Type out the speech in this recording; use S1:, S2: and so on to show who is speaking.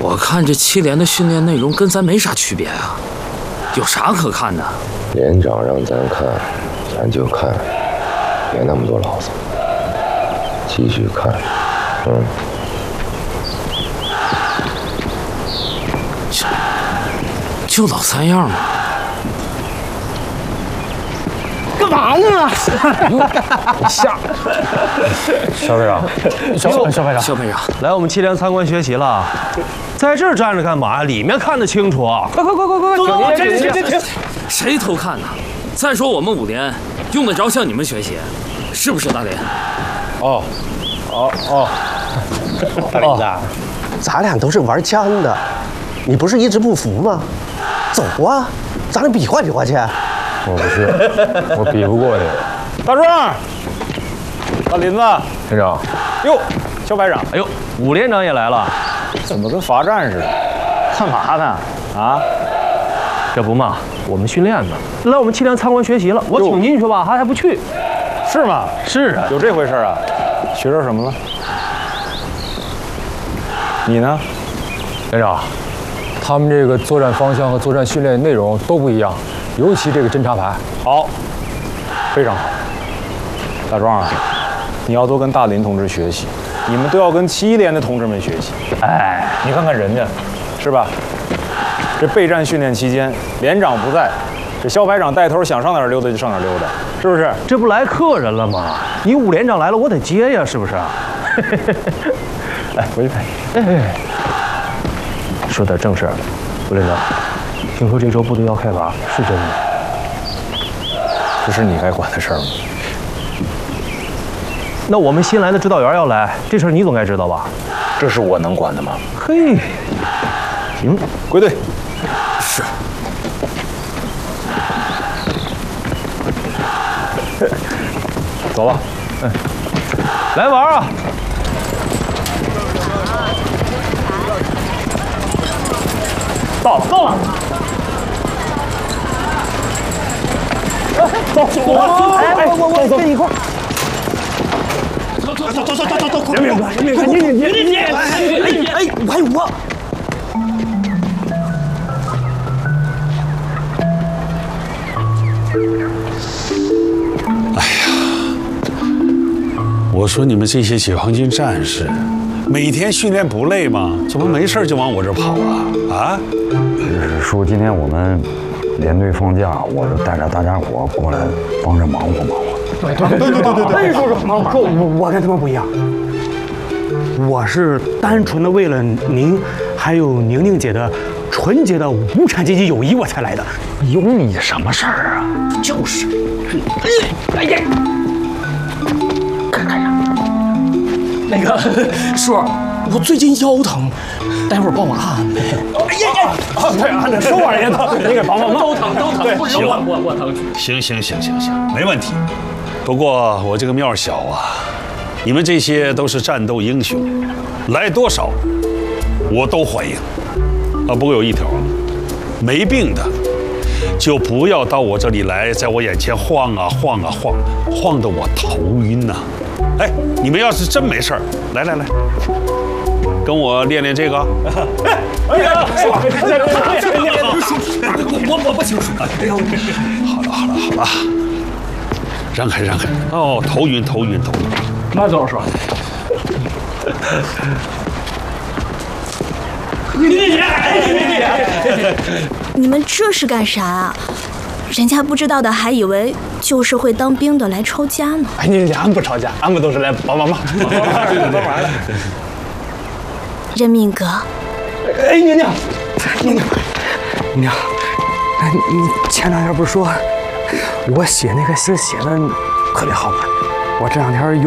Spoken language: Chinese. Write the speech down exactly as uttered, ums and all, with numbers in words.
S1: 我看这七连的训练内容跟咱没啥区别啊，有啥可看的？
S2: 连长让咱看，咱就看，别那么多牢骚，继续看，嗯。
S1: 就就老三样嘛。
S3: 干嘛呢？
S4: 下，肖排长，肖肖排长，
S1: 肖排长，
S5: 来我们七连参观学习了，在这儿站着干嘛？里面看得清楚。
S3: 快快快快快，走走，停停停停！
S1: 谁偷看呢？再说我们五连用得着向你们学习，是不是大连？
S4: 哦，哦哦，大林子，
S3: 咱俩都是玩枪的，你不是一直不服吗？走啊，咱俩比划比划去。
S4: 我不是，我比不过你。大壮，大林子，连长，哟，肖排长，
S5: 哎呦，武连长也来了，
S4: 怎么跟罚站似的？干嘛呢？啊？
S5: 这不嘛，我们训练呢，来我们七连参观学习了，我请进去吧，他还不去。
S4: 是吗？
S5: 是啊，
S4: 有这回事啊？学着什么了？你呢？连长，他们这个作战方向和作战训练内容都不一样，尤其这个侦察排。好，非常好。大壮啊，你要多跟大林同志学习，你们都要跟七连的同志们学习。哎，你看看人家，是吧？这备战训练期间，连长不在，这肖排长带头想上哪儿溜达就上哪儿溜达，是不是？
S5: 这不来客人了吗？你武连长来了，我得接呀，是不是？
S4: 来，回去陪。
S5: 哎哎，说点正事儿。武连长，听说这周部队要开拔，是真的？
S4: 这是你该管的事儿吗？
S5: 那我们新来的指导员要来，这事儿你总该知道吧？
S4: 这是我能管的吗？
S5: 嘿，行，
S4: 归队。
S1: 是。
S4: 走吧。
S5: 嗯，来玩啊！
S3: 到了到了。走走走，哎我我我跟你一块儿。走走走走走走走，任明哥，任明哥，你你你你，哎哎，我还有我。
S6: 哎呀，我说你们这些解放军战士，每天训练不累吗？怎么没事就往我这跑啊？啊？
S7: 叔，今天我们连队放假，我就带着大家伙过来帮着忙活忙活。
S3: 对对对对对对对，叔叔，忙忙。我我跟他们不一样，我是单纯的为了您还有宁宁姐的纯洁的无产阶级友谊我才来的。
S7: 有你什么事儿啊？
S3: 就是。哎呀，看看呀，那个叔，我最近腰疼，待会儿帮我按按。哎呀呀！对，按着手腕也疼，你给帮帮忙。都疼都疼，不是我我我疼。
S6: 行行行行行，没问题。不过我这个庙小啊，你们这些都是战斗英雄，来多少我都欢迎。啊，不过有一条，没病的就不要到我这里来，在我眼前晃啊晃啊晃，晃得我头晕呐。哎，你们要是真没事儿，来来来，跟我练练这个。哎，哎呀，叔，我我不清楚。哎呦，好了好了好了，让开让开。哦，头晕头晕头晕。
S4: 慢走，叔。
S8: 你们这是干啥啊？人家不知道的还以为就是会当兵的来抄家呢。
S4: 哎，你俺不抄家，俺们都是来帮帮忙。帮忙的。
S8: 任命哥。
S3: 哎，宁宁，宁宁，宁宁，哎，你前两天不是说我写那个诗写的特别好吗？我这两天有。